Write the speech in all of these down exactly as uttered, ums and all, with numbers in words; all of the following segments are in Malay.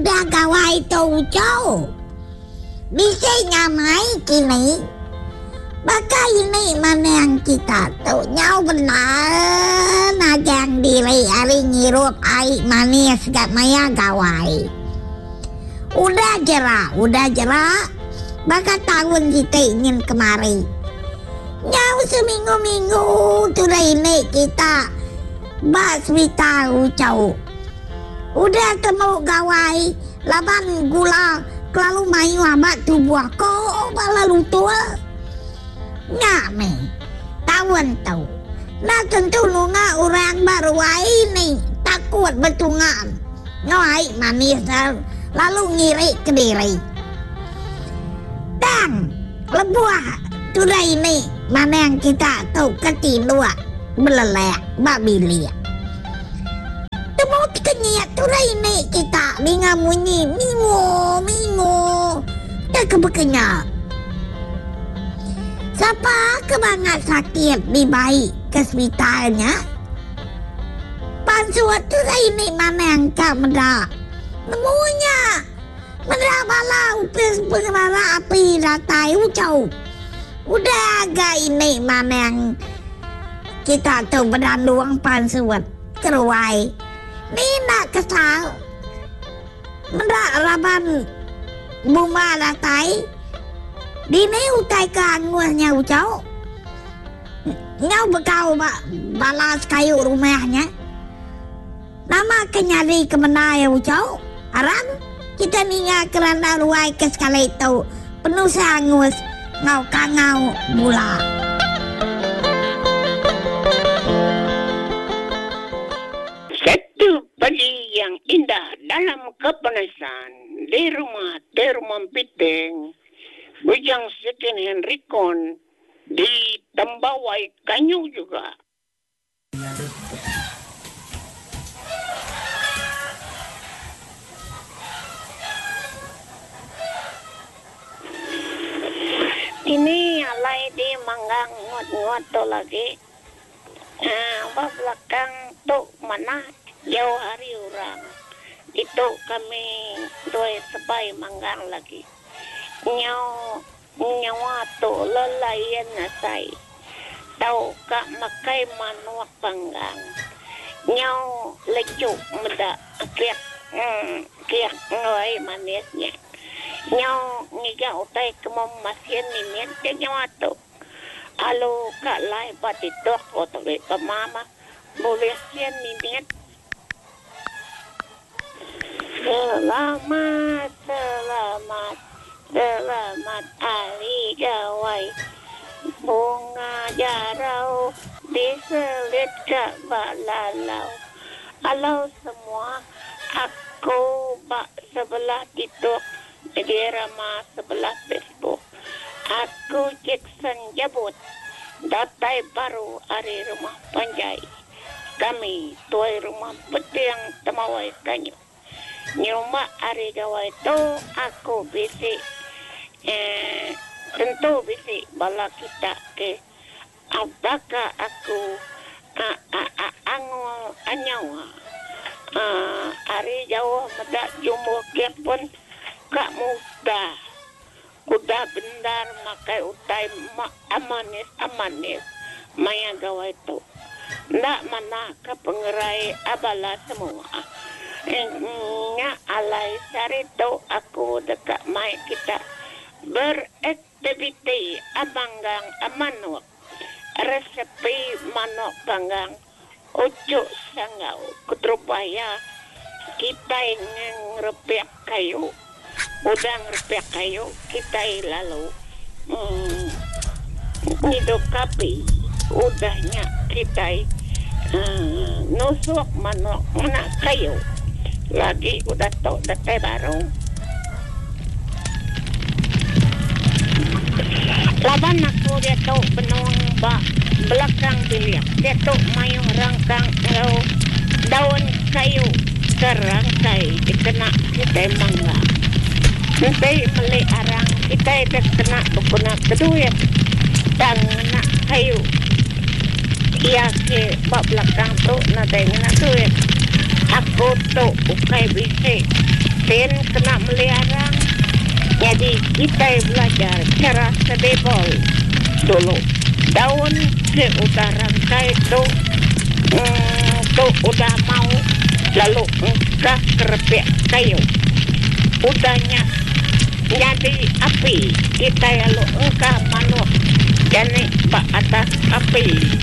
udah gawai tu jauh. Bisa ngamai kini. Baka ini mana yang kita tahu nyau benar najang diri hari ngirup air manis gak maya gawai. Udah jerak, udah jerak. Baka tahun kita ingin kemari. Nyau seminggu-minggu sudah ini kita basmi tahu jauh. Udah temu gawai laban gula kelalu mayu abat tubuh kok lalu tua. Ngame tawan tahu nah tentu nunga orang baru ini takut betungan ngoi manis lalu ngirik ke diri dan lebuah sudah ini mana yang kita tahu ketidua belelek babilia temu kenyat sudah ini kita mingamunyi mingo mingo tak kebekenyak. Siapa kebangat sakit di bayi ke hospitalnya? Pansuat tu ini mana yang kau mendak? Nemunya mendak bala upis pengerara api ratai ucau. Udah agak ini mana yang kita tu berdanduang pansuat keruai. Ni nak kesal. Mendak laban bunga ratai. Di ni utai keanguannya ucau. Nyau bekau balas kayu rumahnya. Nama kenyari kemenai ucau. Aram kita ninga kerana ruai ke sekali itu. Penuh seangus ngau kangau mula. Satu pagi yang indah dalam kepanasan. Di rumah Terumam Piteng. Bujang Second Henrikon di Tambawai Kanyu juga. Ini alai di manggang ngot-ngot tu lagi. Ah, uh, belakang tu mana jauh hari orang. Itu kami dua sebai manggang lagi. Nyau nyawa tu lelayan nasai tau kak makai manuak panggang nyau lecuk meda kiak hmm, kiak ngoi manisnya nyau ngiga utai kemam masien nimen ke nyawa tu alu kak lai patitok otak ke mama boleh sien nimen selamat selamat Selamat hari gawai bunga jarau diselit ke balalau. Halo semua, aku bak sebelah TikTok, di ramah sebelah Facebook. Aku Jackson Jabut, datai baru hari rumah Panjai. Kami tuai rumah Petiang Tamawai Kanyu. Nyuma hari gawai tu aku bisik eh, tentu bisik bala kita ke apakah aku a, a, a, angu anyawa uh, hari Jawa medak jumbo kian pun kak muda kuda bendar makai utai ma, amanis amanis maya gawai tu ndak mana ke pengerai abala semua. Nya alai sarito aku dekat mai kita beraktiviti abanggang amanok resepi manok panggang ucuk sangau kutrupaya kita ngerepiak kayu udang repiak kayu kita lalu hmm, hidup kapi udahnya kita hmm, nusuk manok mana kayu lagi udah tau datai baru laban aku dia tau penuang bak belakang biliak dia tau mayung rangkang ngau daun kayu kerangkai dikena kita mangga nanti meli arang kita dah kena tukuna kedua dan nak kayu iya ke bak belakang tu nanti ngena tu aku tu ukai bisik Sen kena meliarang. Jadi kita belajar cara sedebol dulu. Daun si udah rangkai tu, hmm, tu udah mau lalu engkau kerepek kayu. Udahnya jadi api kita lalu engkau malu jadi pak atas api.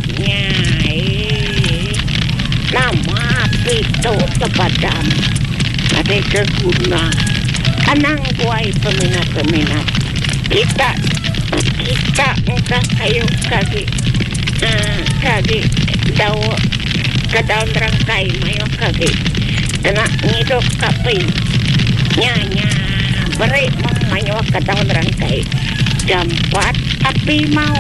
Nyai nama api tu terpadam. Ada keguna. Anang buai peminat-peminat. Kita kita engkau kayu kaki uh, kaki daun ke daun rangkai mayu kaki kena ngiduk kapi nyanya beri mayu ke daun rangkai jampat api mau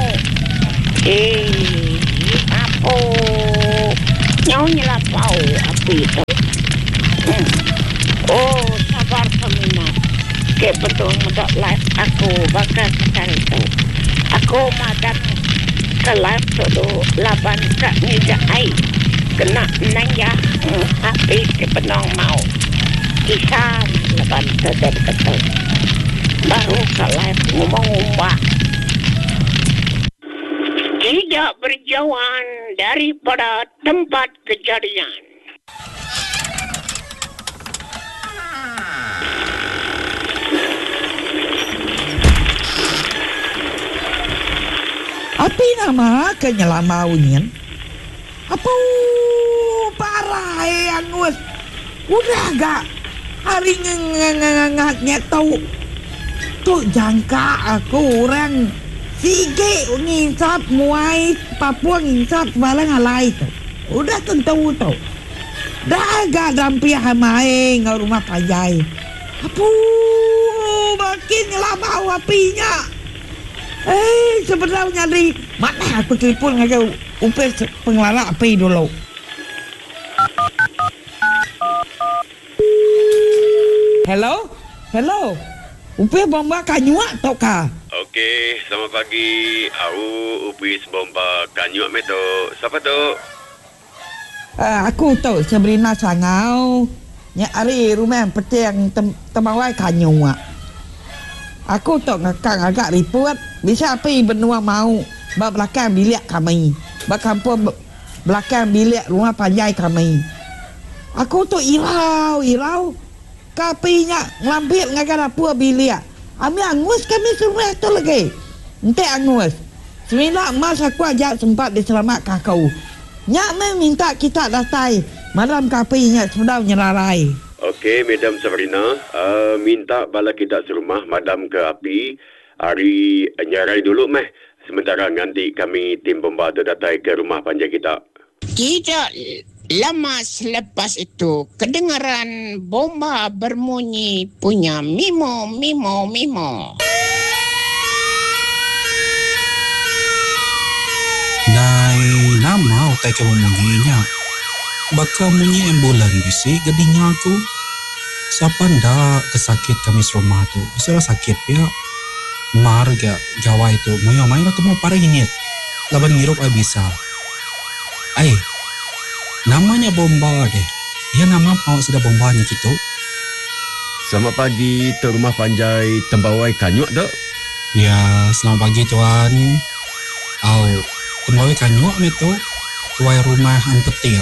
eh apa nyau nyelapau api itu hmm. Oh sabar peminat ke betul untuk live aku bakal sekali tu aku madam ke live tu laban kak nija ai kena nanya hmm, api ke penong mau kisah laban sedar ketul baru ke live ngomong-ngomong tidak berjauhan daripada tempat kejadian. Api nama kenyelamaunya. Apa parah yang ngus. Udah gak hari ngangatnya tahu. Tuh jangka aku orang sige ngisap muai Papua ngisap balang alai tu. Udah tentu tu. Dah gak dampi hamai ngau rumah pajai. Apa makin nyelamau apinya. Eh, sebenarnya di mana aku telefon dengan upir pengelola api dulu. Hello? Hello? Upir bomba kanyuak tau kah? Okey, selamat pagi. Aku upir bomba kanyuak meto. Siapa tu? Uh, aku tu Sabrina Sangau. Nya ari rumah peti yang tem temawai kanyuak. Aku tak ngakang agak report. Bisa api benua mau. Bak belakang bilik kami. Bak kampung belakang bilik rumah panjai kami. Aku tu irau, irau. Kapinya ngelampir ngakan apa bilik. Ami angus kami semua tu lagi. Entek angus. Semila mas aku ajak sempat diselamatkan kau. Nyak minta kita datai. Malam kapinya sudah nyerarai. Okey, Madam Sabrina. Uh, minta bala kita serumah madam ke api. Hari nyarai dulu meh. Sementara nanti kami tim bomba tu datai ke rumah panjang kita. Tidak lama selepas itu, kedengaran bomba berbunyi punya mimo, mimo, mimo. Dai lama utai ke memunyinya. Bakal munyi ambulan bisi gedingnya tu. Siapa ndak kesakit kami serumah tu. Bisa sakit pihak. Marga gawai tu. Mayo-mayo lah temu parah ingit. Laban ngirup ay bisa. Ay, namanya bomba deh. Ya nama awak sudah bombanya gitu. Selamat pagi, tu rumah panjai Tembawai Kanyuak tak? Ya, selamat pagi tuan. Au, Tembawai Kanyuak itu tuai rumah yang penting.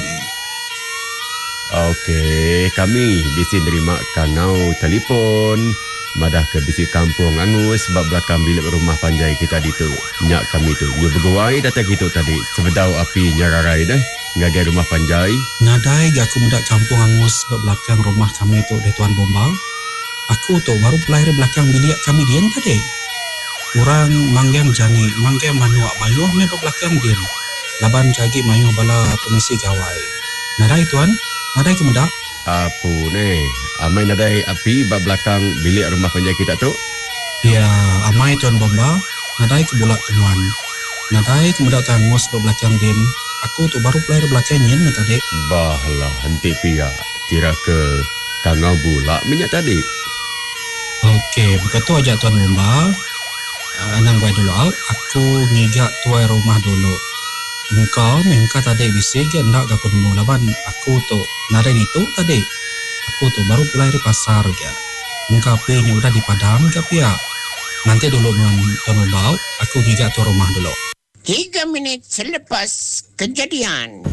Okey, kami bisi nerima kanau telefon. Madah ke bisi kampung angus sebab belakang bilik rumah panjai kita di tu. Nyak kami tu. Nyu bergawai datang gitu tadi. Sebedau api nyararai dah. Ngagai rumah panjai. Nadai gak aku mudak kampung angus sebab belakang rumah kami tu deh tuan bomba. Aku tu baru pelahir belakang bilik kami dian tadi. Orang manggang jani, manggang manuak mayuh memang belakang dian. Laban jagi mayuh bala pemisi gawai. Nadai tuan, nadai ke mudak? Apa ni? Amai nadai api bak belakang bilik rumah panjai kita tu? Ya, amai tuan bomba. Nadai ke bulak tuan. Nadai ke mudak tangus bak belakang din. Aku tu baru pelahir belakang nyen tadi. Bah lah, henti pihak. Kira ke kangau bulak minyak tadi. Okey, begitu aja tuan bomba. Anang buat dulu out. Aku ngigak tuai rumah dulu. Engkau, engkau tadi bisa ke ndak aku nemu laban. Aku tu nadai itu tadi. Aku tuh baru pulang dari pasar ya. Muka P-nya udah dipadam ke ya. Nanti dulu dengan Tuan Bau, aku juga tuh rumah dulu. Tiga menit selepas kejadian.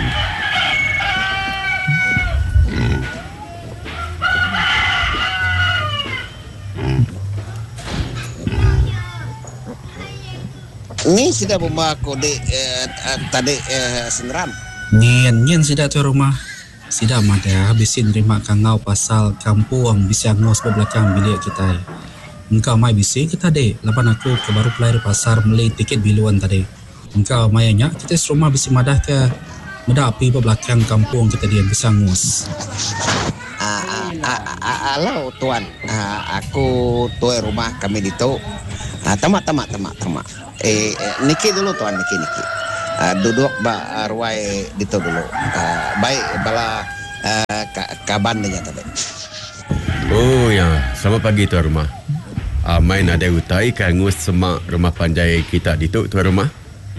Ini sudah bomba aku di eh, eh, tadi eh, senram. Nyen nyen sudah tuh rumah. Sudah ada habisin terima kangau pasal kampung bisa ngos belakang bilik kita. Engkau mai bisi kita dek. Lapan aku ke baru pelai pasar beli tiket biluan tadi. Engkau mai nya kita serumah bisi madah ke madah api belakang kampung kita dia bisa ngos. Ah, ah, ah, halo tuan. Ah, aku tuan rumah kami di tu. Ah, tamak tamak tamak tamak. Eh, eh niki dulu tuan niki niki. Uh, duduk ba ruai dito dulu. Uh, baik bala uh, ka, kaban dia tadi. Oh ya, selamat pagi tuan rumah. Amai nak ada utai kangus semak rumah panjai kita dito tuan rumah.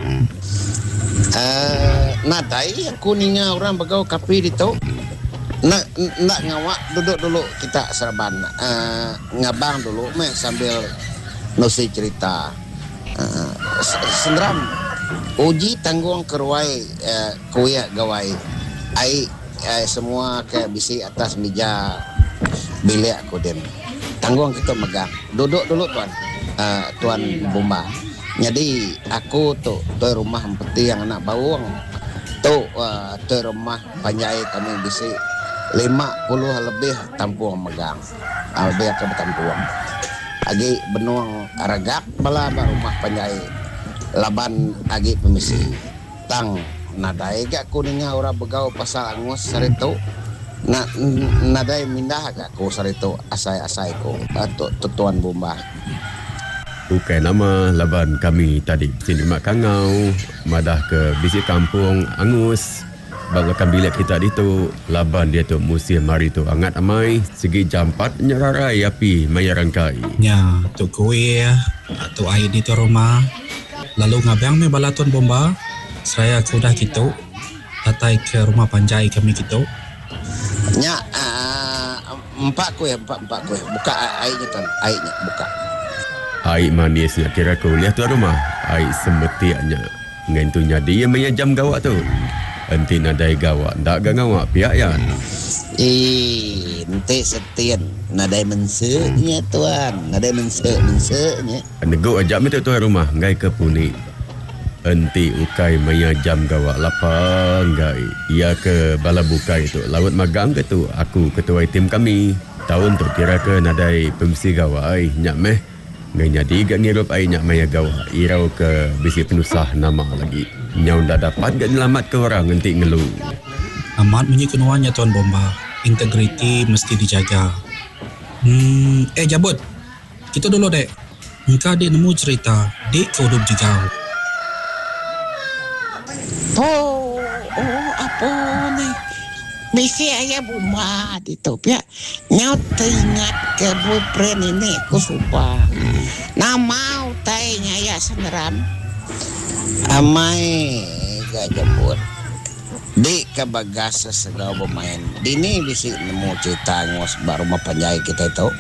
Uh, nadai aku ninga orang begau kapi dito. Nak nak ngawak duduk dulu kita serban. Uh, ngabang dulu meh sambil nusi cerita. Uh, senderam uji tanggung keruai uh, kuya gawai ai uh, semua ke bisi atas meja bilik aku den tanggung kita megang duduk dulu tuan uh, tuan bomba jadi aku tu tuan rumah peti yang anak bawang tu uh, tuan rumah panjai kami bisi lima puluh lebih tampuang megang uh, lebih ke tampuang agi benuang aragak bala rumah panjai laban agi pemisi tang nadai gak kuninga ora begau pasal angus sarito na nadai mindah gak ku sarito asai-asai ko atau tuan bomba Bukan nama laban kami tadi sini mak kangau madah ke bisi kampung angus belakang bilik kita itu laban dia tu musim hari tu angat amai segi jam empat nyerarai api mayarangkai Ya, tu kue tu air di tu rumah. Lalu ngabang me bala tuan bomba. Saya sudah gitu. Datai ke rumah panjai kami gitu. nya uh, empat kue empat empat kue buka airnya tuan airnya buka air manisnya kira kau lihat tuan rumah air sembetiaknya ngentunya dia punya jam gawak tu enti nadai gawak ndak gawak pihak yan eh nanti setian nadai mensenya tuan nadai mense mensenya nego ajak me tu tuan rumah ngai ke puni enti ukai maya jam gawak lapang gai ia ke bala bukai tu laut magang ke tu aku ketua tim kami tahun tu kira ke nadai pemsi gawak ai nyak meh ngai jadi gak ngirup ai nyak maya gawak irau ke bisi penusah nama lagi nyau ndak dapat gak nyelamat ke orang enti ngelu Amat bunyi kenuannya tuan bomba. Integriti mesti dijaga. Hmm, eh jabut. Kita dulu dek. Engkau dek nemu cerita. Dek kau hidup juga. oh oh apa ni bisi ayah bomba dito pia nyau teringat ke boyfriend ini aku supa nama utainya ya senderam amai gak jemput di kabagasa segala bermain dini bisi nemu cerita ngos baru rumah panjai kita itu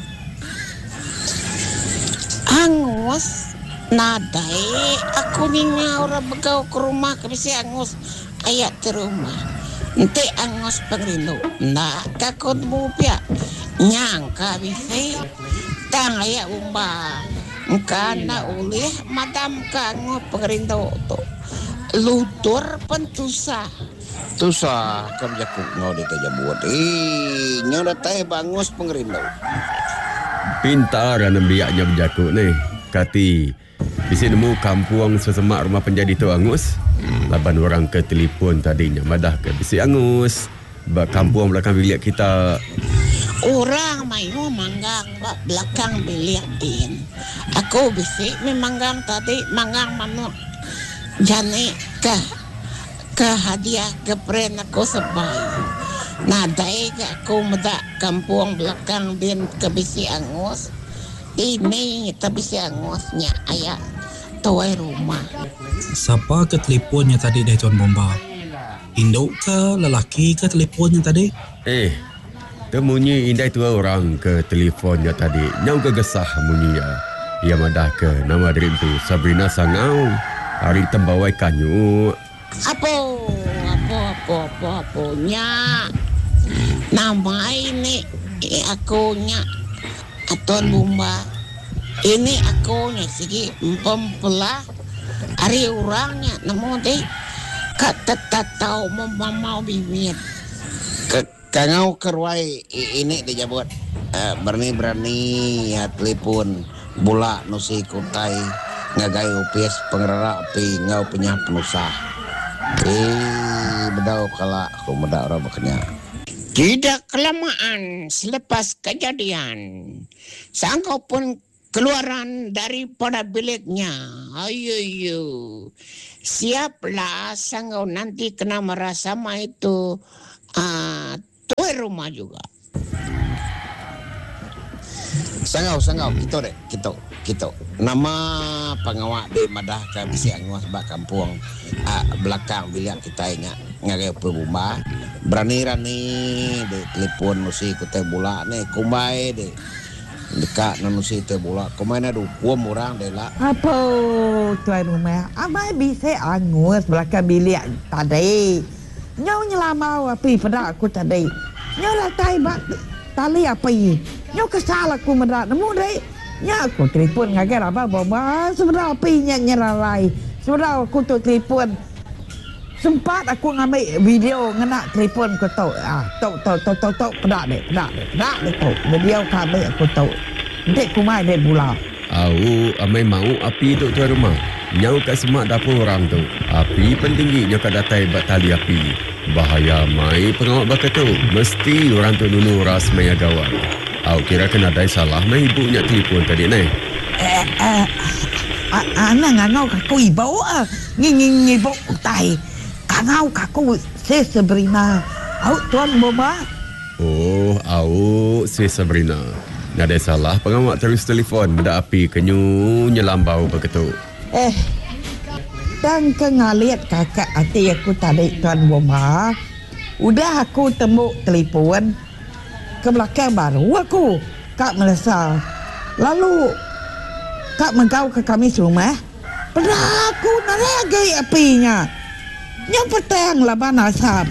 angus nadai aku ninga orang begau ke rumah ke bisi angus ayat ke rumah nanti angus pengrindu nak kakut mupia nyangka bisi tang ayat umba karena oleh madam kango pengrindu tu lutur pentusah tusah kam jakuk ngau dita jabut eh nyau datai bangus pengrindu pintar dan biaknya berjakuk ni kati di sini nemu kampung sesemak rumah penjadi tu angus laban orang ke telefon tadinya madah ke bisi angus bak kampung belakang bilik kita orang mayu manggang bak belakang bilik din aku bisi memanggang tadi manggang manuk jani ke ke hadiah ke pren aku sebai nadai ke aku medak kampung belakang din ke bisi angus ini tapi si angusnya ayah tuai rumah Siapa ke teleponnya tadi deh tuan bomba? Induk ke lelaki ke teleponnya tadi? eh Temunyi indai tua orang ke telefonnya tadi. Nyau gegesah munyi ya. Ia madah ke nama diri tu Sabrina Sangau. Hari tembawai kanyu. Apa? Apa? Apa? Apa? Apa? Nyak. Nama ini aku nyak. Atuan Bumba. Ini aku nyak segi pempelah. Hari orangnya namun deh. Kata tak tahu mau bibir. Kangau kerwai ini dia buat uh, berani-berani ya telepon bola nusi kutai ngagai upis pengerara api ngau punya penusah. Eh bedau kala aku muda orang bekenya. Tidak kelamaan selepas kejadian, sangkau pun keluaran daripada biliknya. Ayo, siaplah sangkau nanti kena merasa ma itu uh, tuan rumah juga. Sangau, sangau, kita dek, kita, kita. Nama pengawak di madah ke bisi anguas bak kampung uh, belakang bilik kita ingat ngagai pebumba. Berani-rani de telepon nusi ku teh bola ni kumbai de dekat nusi teh bola. Kumbai na du kuam orang de lah. Apa tuan rumah? Amai bisa angus belakang bilik tadi. Nyau nyelamau api pada aku tadi. Nyau latai bak tali api. Nyau kesal aku mendak nemu deh. Nya aku telefon ngagai apa bawa sebenarnya api nya nyeralai. Sebenarnya aku tu telefon. Sempat aku ngambil video ngena telefon aku tahu. Ah, tahu tahu tahu tahu tahu pedak deh, pedak deh, pedak deh tahu. Video kami aku tahu. Dek kumai dek bulan. Au, amai mau api tu tuan rumah. Nyau kat semak dapur orang tu. Api pentinggi nyau kat datai bat tali api. Bahaya mai pengawak bakal tu. Mesti orang tu dulu ras maya gawat. Au kira kena ada salah mai ibunya telefon tadi ni. Eh eh ana ngangau kaku ibau ah. Nging ngibau tai. Kangau kaku se Sabrina. Au tuan boba. Oh, au si Sabrina. Ada salah pengawak terus telefon benda api kenyu nyelambau begitu. Eh, dan ke ngaliat kakak hati aku tadi tuan Bomba. Udah aku temu telefon ke belakang baru aku kak melesal. Lalu kak mengkau ke kami rumah. Pernah aku naragai apinya. Yang petang laban asap.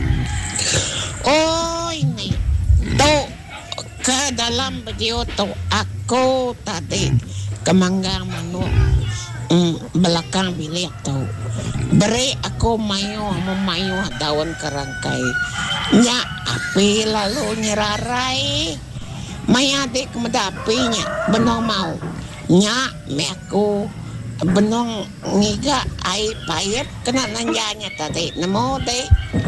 Oh ini tu ke dalam video tu aku tadi kemanggang manu. Mm, belakang bilik tu beri aku mayu memayu daun kerangkai nya api lalu nyerarai maya adik kemedapinya benong mau nya me aku benong ngiga air payet kena nanjanya tadi nemo deh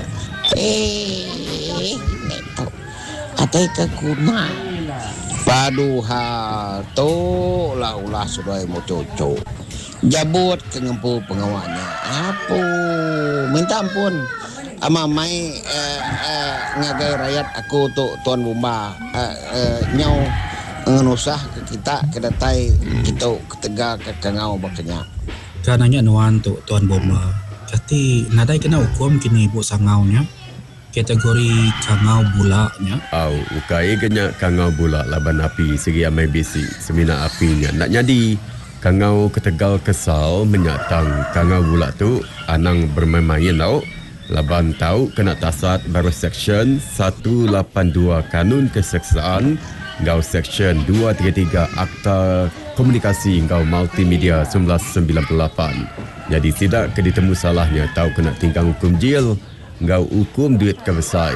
eh itu ada keguna Paduha tu lah ulah sudah mau cocok. Jabut ke ngempu pengawaknya. Apa? Minta ampun. Ama mai eh, eh, ngagai rakyat aku tu tuan Bumba eh, eh, nyau ngenusah ke kita ke datai kita ketega ke kangau bakanya. Kananya nuan tu tuan Bumba. Jadi nadai kena hukum kini ibu sangaunya. Kategori kangau bulaknya. Au, ukai kena kangau bulak laban api segi amai bisi semina apinya nak jadi. Kangau ketegal kesal menyatang kangau bulak tu anang bermain-main tau. Laban tahu kena tasat baru seksyen seratus lapan puluh dua Kanun Keseksaan ngau seksyen dua tiga tiga Akta Komunikasi ngau Multimedia seribu sembilan ratus sembilan puluh lapan. Jadi tidak ke ditemu salahnya tahu kena tingkang hukum jil ngau hukum duit kebesai.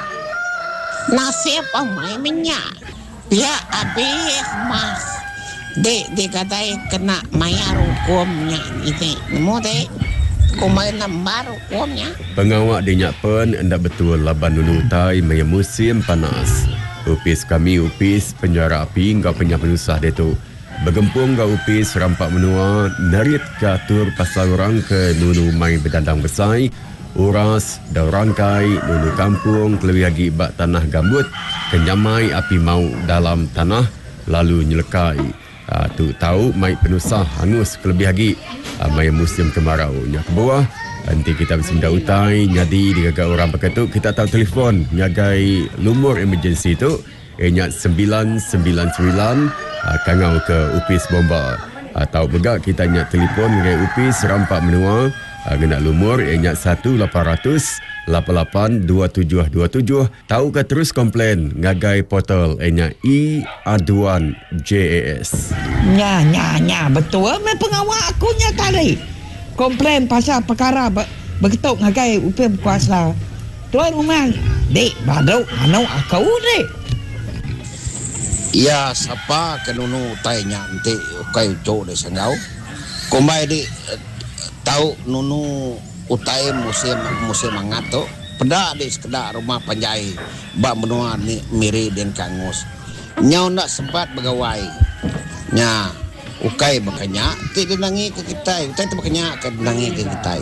Nasib amai minyak dia habis mas dek dek katai kena mayar hukumnya ini nemu dek kumai nambar hukumnya. Pengawak dinyak pen hendak betul laban nunutai maya musim panas. Upis kami upis penjara api ngau penyah penusah dia tu. Bergempung ngau upis rampak menua narit katur pasal orang ke nunu main berdandang besai. Uras, daurangkai, nunu kampung, kelebih lagi bak tanah gambut, kenyamai api mau dalam tanah, lalu nyelekai. Ha, tu tahu mai penusah hangus kelebih lagi ha, mai musim kemarau nya ke bawah Nanti kita bersenda utai nyadi digagai orang pakai tu kita tahu telefon ngagai lumur emergency tu enyak sembilan sembilan sembilan kangau ke upis bomba atau begak kita nyak telefon ngagai upis rampak menua ngena lumur enyak satu lapan ratus lapan lapan dua tujuh dua tujuh tahu ke terus komplain ngagai portal enyak e aduan J A S. Nya nya nya betul me pengawal aku nya tadi. Komplain pasal perkara be- berketuk ngagai upim kuasa. Tuan rumah, dek badau anu aku dek. Ya siapa kenunu tai nyanti ukai uco de sangau. Kumbai di eh, tahu nunu utai musim musim mangato. Peda di sekedar rumah panjai bak menua ni miri dan kangus. Nyau nak sempat begawai. Nya ukai makanya tidak nangi ke kita. Utai tu makanya akan nangi ke kita.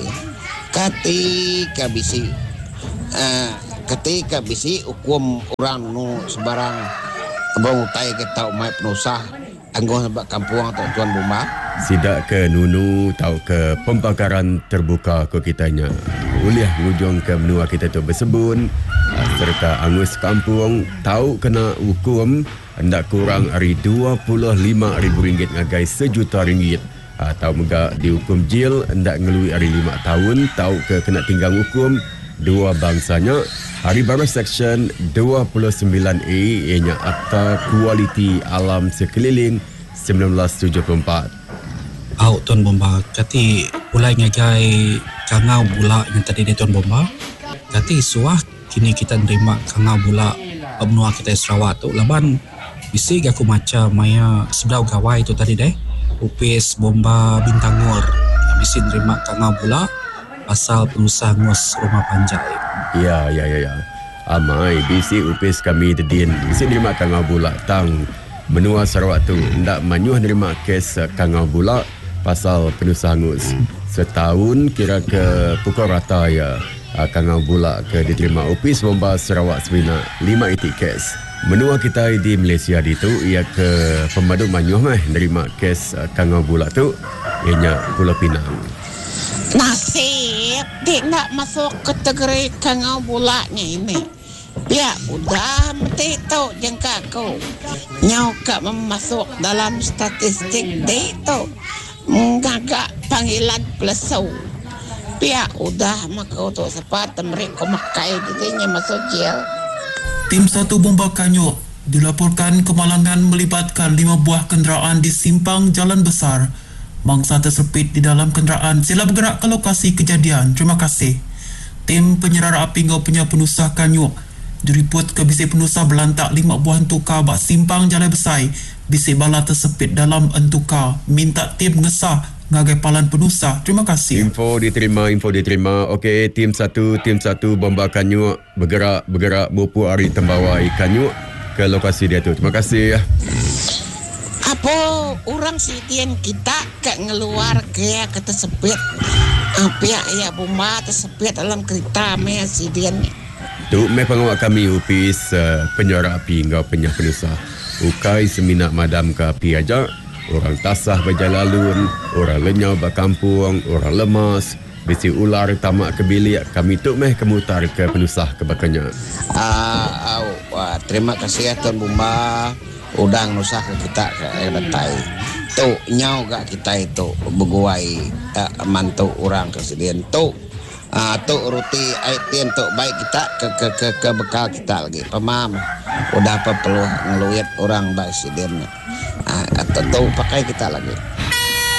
Ketika bisi uh, ketika bisi hukum orang nu sebarang abang utai ke tau mai penusah anggoh sebab kampung atau tuan rumah Sidak ke nunu tahu ke pembakaran terbuka ke kitanya. Uliah ngujung ke menua kita tu bersebun serta angus kampung tahu kena hukum hendak kurang hari dua puluh lima ribu ringgit ngagai sejuta ringgit. Atau megak dihukum jil hendak ngelui hari lima tahun tahu ke kena tinggal hukum dua bangsanya. Hari baru seksyen dua puluh sembilan A ianya Akta Kualiti Alam Sekeliling seribu sembilan ratus tujuh puluh empat. Au Tuan Bomba, kati pulai ngagai kangau bula yang tadi di Tuan Bomba. Kati suah kini kita nerima kangau bula benua kita Sarawak tu. Laban bisi aku macam maya sedau gawai tu tadi deh. Upis Bomba Bintangor bisi nerima kangau bula asal pengusaha ngus rumah panjai. Ya, ya, ya, ya. Amai, bisi upis kami dedin. Bisi nerima kangau bula tang menua Sarawak tu. Ndak manyuh nerima kes kangau bula pasal penusah ngus. Setahun kira ke pukul rata ya kangau bula ke diterima upis Bomba Sarawak Semina lima itik kes. Menua kita di Malaysia di tu ia ke pemadu manyuh meh nerima kes kangau bula tu ianya Pulau Pinang. Nasib dia nak masuk kategori kangau bulanya ini. Biar udah mesti tahu jengka aku. Nyau kak masuk dalam statistik dia tu. Menggagak panggilan pelesau. Biar udah maka untuk sepat mereka makai dirinya masuk jail. Tim satu Bomba Kanyuk dilaporkan kemalangan melibatkan lima buah kenderaan di simpang Jalan Besar. Mangsa tersepit di dalam kenderaan. Sila bergerak ke lokasi kejadian. Terima kasih. Tim penyerara api ngau punya penusah Kanyuk diriput ke bisik penusah belantak lima buah entuka bak simpang Jalan Besar. Bisik bala tersepit dalam entuka. Minta tim ngesah ngagai palan penusah. Terima kasih. Info diterima, info diterima. Okey, tim satu, tim satu Bomba Kanyuk bergerak, bergerak bupu hari tembawai Kanyuk ke lokasi dia tu. Terima kasih. Apa orang sidian kita ke ngeluar ke ke tersepit. Pihak ya Bomba tersepit dalam kereta me sidian. Tu me pengawal kami upis uh, penyuara api ngau penyah penusah. Ukai seminat madam ke api aja. Orang tasah berjalalun, orang lenyau berkampung, orang lemas, bisi ular tamak ke bilik, kami tu meh kemutar ke penusah kebakanya. Ah, uh, uh, terima kasih ya Tuan Bomba. Udang nusah ke kita ke datai. Tu nyau gak kita itu beguai uh, mantu orang kesedian tu. Ah, uh, tu ruti aitin tu baik kita ke ke ke, ke bekal kita lagi. Pemam. Udah apa perlu ngeluyat orang baik sediannya. Ah, atau tu pakai kita lagi.